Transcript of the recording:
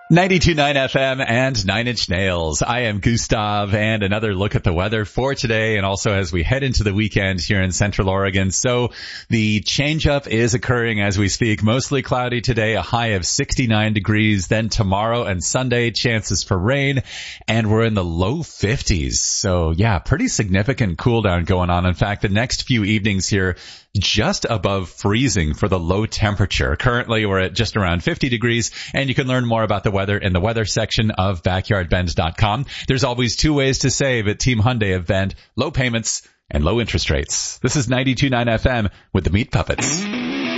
92.9 FM and 9 Inch Nails. I am Gustav, and another look at the weather for today and also as we head into the weekend here in Central Oregon. So the change up is occurring as we speak. Mostly cloudy today, a high of 69 degrees. Then tomorrow and Sunday, chances for rain, and we're in the low 50s. So yeah, pretty significant cool down going on. In fact, the next few evenings here, just above freezing for the low temperature. Currently, we're at just around 50 degrees, and you can learn more about the weather in the weather section of backyardbend.com. There's always two ways to save at Team Hyundai of Bend: low payments and low interest rates. This is 92.9 FM with the Meat Puppets.